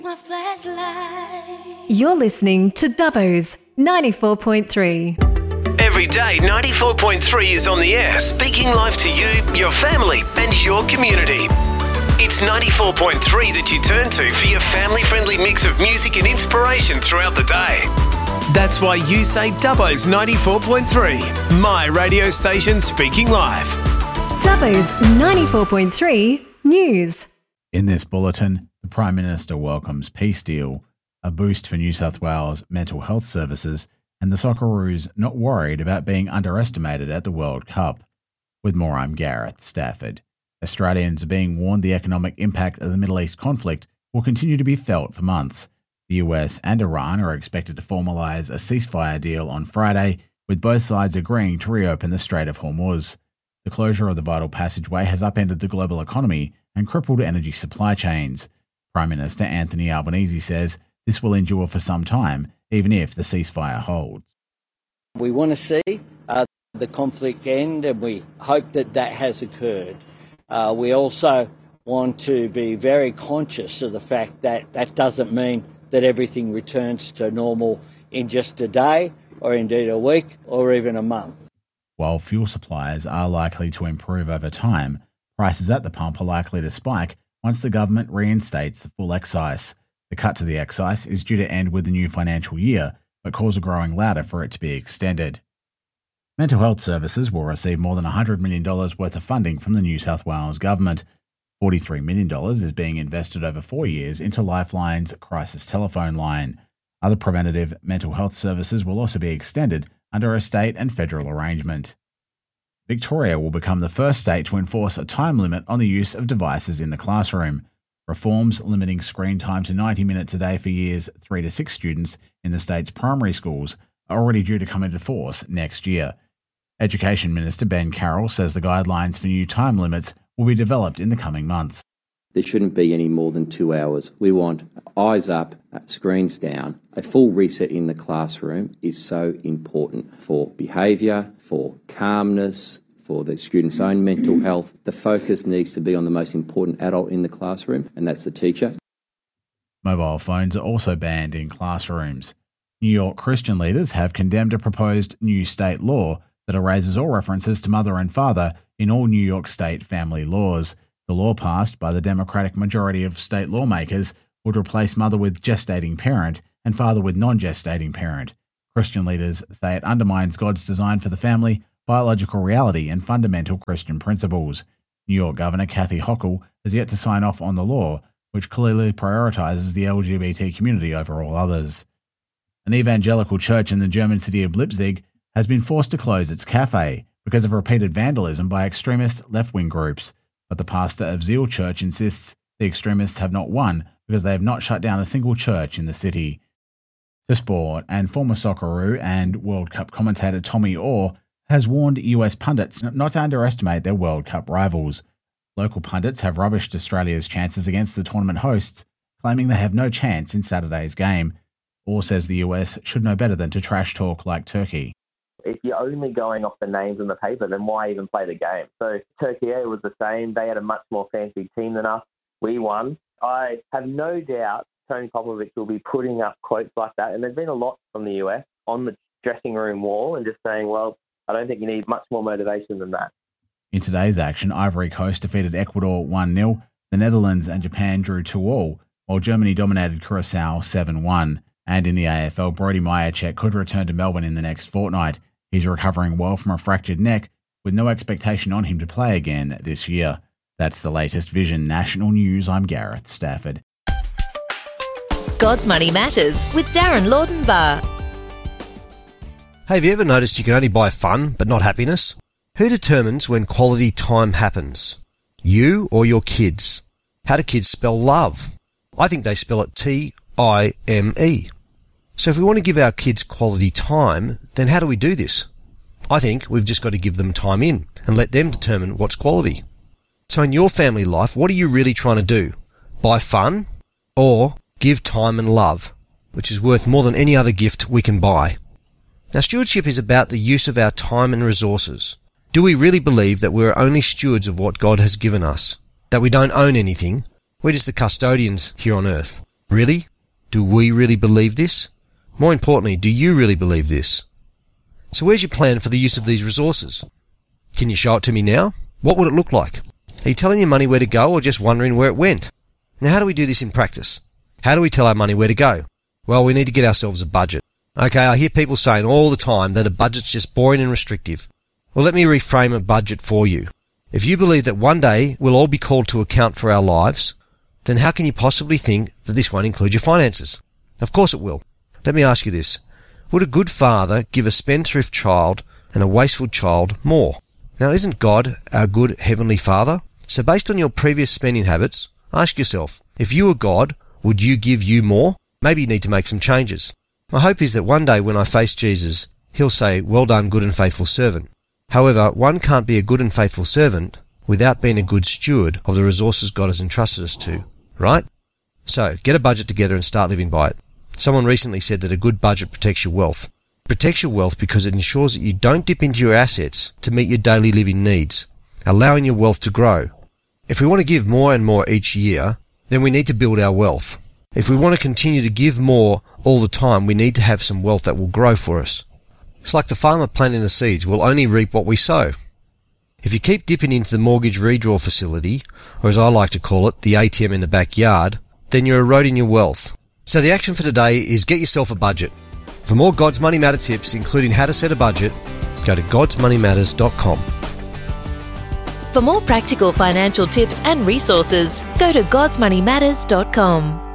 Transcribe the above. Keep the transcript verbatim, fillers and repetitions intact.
My flashlight. You're listening to Dubbo's ninety-four point three. Every day, ninety-four point three is on the air, speaking life to you, your family, and your community. It's ninety-four point three that you turn to for your family-friendly mix of music and inspiration throughout the day. That's why you say Dubbo's ninety-four point three, my radio station speaking live. Dubbo's ninety-four point three News. In this bulletin, the Prime Minister welcomes peace deal, a boost for New South Wales mental health services, and the Socceroos not worried about being underestimated at the World Cup. With more, I'm Gareth Stafford. Australians are being warned the economic impact of the Middle East conflict will continue to be felt for months. The U S and Iran are expected to formalise a ceasefire deal on Friday, with both sides agreeing to reopen the Strait of Hormuz. The closure of the vital passageway has upended the global economy and crippled energy supply chains. Prime Minister Anthony Albanese says this will endure for some time, even if the ceasefire holds. We want to see uh, the conflict end, and we hope that that has occurred. Uh, we also want to be very conscious of the fact that that doesn't mean that everything returns to normal in just a day, or indeed a week, or even a month. While fuel supplies are likely to improve over time, prices at the pump are likely to spike once the government reinstates the full excise. The cut to the excise is due to end with the new financial year, but calls are growing louder for it to be extended. Mental health services will receive more than one hundred million dollars worth of funding from the New South Wales government. forty-three million dollars is being invested over four years into Lifeline's crisis telephone line. Other preventative mental health services will also be extended under a state and federal arrangement. Victoria will become the first state to enforce a time limit on the use of devices in the classroom. Reforms limiting screen time to ninety minutes a day for years three to six students in the state's primary schools are already due to come into force next year. Education Minister Ben Carroll says the guidelines for new time limits will be developed in the coming months. There shouldn't be any more than two hours. We want eyes up, screens down. A full reset in the classroom is so important for behaviour, for calmness, for the student's own mental health. The focus needs to be on the most important adult in the classroom, and that's the teacher. Mobile phones are also banned in classrooms. New York Christian leaders have condemned a proposed new state law that erases all references to mother and father in all New York state family laws. The law passed by the Democratic majority of state lawmakers would replace mother with gestating parent and father with non-gestating parent. Christian leaders say it undermines God's design for the family, biological reality and fundamental Christian principles. New York Governor Kathy Hochul has yet to sign off on the law, which clearly prioritises the L G B T community over all others. An evangelical church in the German city of Leipzig has been forced to close its cafe because of repeated vandalism by extremist left-wing groups. But the pastor of Zeal Church insists the extremists have not won because they have not shut down a single church in the city. To sport, and former Socceroo and World Cup commentator Tommy Orr has warned U S pundits not to underestimate their World Cup rivals. Local pundits have rubbished Australia's chances against the tournament hosts, claiming they have no chance in Saturday's game. Orr says the U S should know better than to trash talk like Turkey. If you're only going off the names in the paper, then why even play the game? So Turkey was the same. They had a much more fancy team than us. We won. I have no doubt Tony Popovich will be putting up quotes like that. And there's been a lot from the U S on the dressing room wall and just saying, well, I don't think you need much more motivation than that. In today's action, Ivory Coast defeated Ecuador one nil. The Netherlands and Japan drew two all, while Germany dominated Curaçao seven one. And in the A F L, Brody Mihocek could return to Melbourne in the next fortnight. He's recovering well from a fractured neck, with no expectation on him to play again this year. That's the latest Vision National News. I'm Gareth Stafford. God's Money Matters with Darren Laudenbar. Hey, have you ever noticed you can only buy fun but not happiness? Who determines when quality time happens? You or your kids? How do kids spell love? I think they spell it T I M E. So if we want to give our kids quality time, then how do we do this? I think we've just got to give them time in and let them determine what's quality. So in your family life, what are you really trying to do? Buy fun or give time and love, which is worth more than any other gift we can buy? Now, stewardship is about the use of our time and resources. Do we really believe that we're only stewards of what God has given us? That we don't own anything? We're just the custodians here on earth. Really? Do we really believe this? More importantly, do you really believe this? So where's your plan for the use of these resources? Can you show it to me now? What would it look like? Are you telling your money where to go or just wondering where it went? Now, how do we do this in practice? How do we tell our money where to go? Well, we need to get ourselves a budget. Okay, I hear people saying all the time that a budget's just boring and restrictive. Well, let me reframe a budget for you. If you believe that one day we'll all be called to account for our lives, then how can you possibly think that this won't include your finances? Of course it will. Let me ask you this. Would a good father give a spendthrift child and a wasteful child more? Now, isn't God our good heavenly Father? So based on your previous spending habits, ask yourself, if you were God, would you give you more? Maybe you need to make some changes. My hope is that one day when I face Jesus, he'll say, well done, good and faithful servant. However, one can't be a good and faithful servant without being a good steward of the resources God has entrusted us to, right? So, get a budget together and start living by it. Someone recently said that a good budget protects your wealth. It protects your wealth because it ensures that you don't dip into your assets to meet your daily living needs, allowing your wealth to grow. If we want to give more and more each year, then we need to build our wealth. If we want to continue to give more all the time, we need to have some wealth that will grow for us. It's like the farmer planting the seeds will only reap what we sow. If you keep dipping into the mortgage redraw facility, or as I like to call it, the A T M in the backyard, then you're eroding your wealth. So the action for today is get yourself a budget. For more God's Money Matter tips, including how to set a budget, go to gods money matters dot com. For more practical financial tips and resources, go to gods money matters dot com.